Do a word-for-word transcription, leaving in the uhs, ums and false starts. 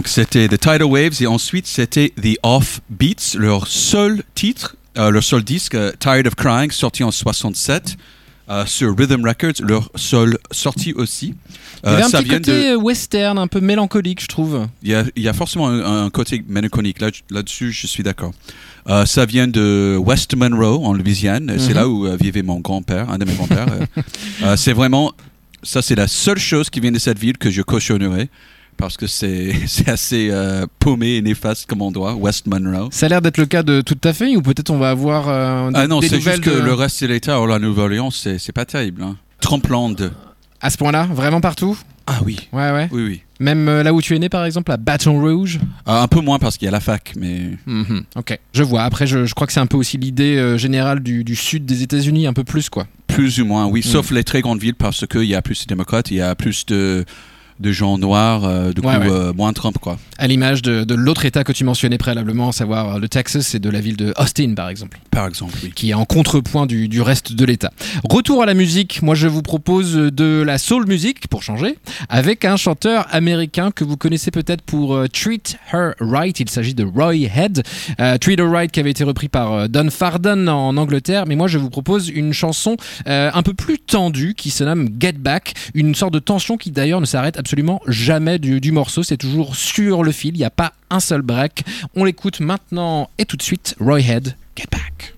Donc c'était The Tidal Waves et ensuite c'était The Offbeats, leur seul titre, euh, leur seul disque, euh, Tired of Crying, sorti en soixante-sept. Euh, sur Rhythm Records, leur seul sortie aussi. Il y avait euh, un ça petit vient côté de... western, un peu mélancolique, je trouve. Il y a, il y a forcément un, un côté mélancolique, là, là-dessus je suis d'accord. Euh, ça vient de West Monroe, en Louisiane. Mm-hmm. C'est là où euh, vivait mon grand-père, un de mes grands-pères. euh, euh, c'est vraiment... Ça, c'est la seule chose qui vient de cette ville que je cautionnerai. Parce que c'est, c'est assez euh, paumé et néfaste comme endroit, West Monroe. Ça a l'air d'être le cas de toute ta famille ou peut-être on va avoir euh, des, ah non, des c'est nouvelles juste que de... le reste de l'État, or la Nouvelle-Orléans, c'est, c'est pas terrible. Hein. Tremblant. À ce point-là, vraiment partout ? Ah oui. Ouais, ouais. Oui, oui. Même euh, là où tu es né, par exemple, à Baton Rouge ? euh, Un peu moins parce qu'il y a la fac, mais... Mm-hmm. Ok, je vois. Après, je, je crois que c'est un peu aussi l'idée euh, générale du, du sud des États-Unis, un peu plus, quoi. Plus ou moins, oui. Mm. Sauf les très grandes villes parce qu'il y a plus de démocrates, il y a plus de... de gens noirs, euh, du ouais, coup, ouais. Euh, moins Trump, quoi. À l'image de, de l'autre État que tu mentionnais préalablement, à savoir le Texas et de la ville de Austin, par exemple. Par exemple, oui. Qui est en contrepoint du, du reste de l'État. Retour à la musique. Moi, je vous propose de la soul music, pour changer, avec un chanteur américain que vous connaissez peut-être pour uh, Treat Her Right. Il s'agit de Roy Head. Uh, Treat Her Right qui avait été repris par uh, Don Farden en Angleterre. Mais moi, je vous propose une chanson uh, un peu plus tendue qui se nomme Get Back. Une sorte de tension qui d'ailleurs ne s'arrête absolument jamais du, du morceau. C'est toujours sur le fil. Il n'y a pas un seul break. On l'écoute maintenant et tout de suite. Roy Head, Get Back.